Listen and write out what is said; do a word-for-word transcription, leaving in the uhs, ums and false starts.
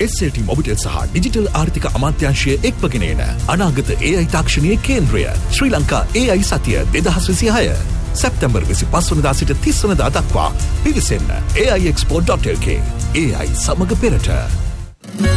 S L T Mobitel සහ digital ආර්ථික අමාත්‍යාංශය එක්වගෙන එන අනාගත ඒ ආයි තාක්ෂණයේ කේන්ද්‍රය ශ්‍රී ලංකා ඒ ආයි සතිය දෙදහස් විසිහය සැප්තැම්බර් විසිපස් වනදා සිට තිස් වනදා දක්වා පිවිසෙන්න ඒ ආයි එක්ස්පෝ ඩොට් එල් කේ. ඒ ආයි සමග පෙරට.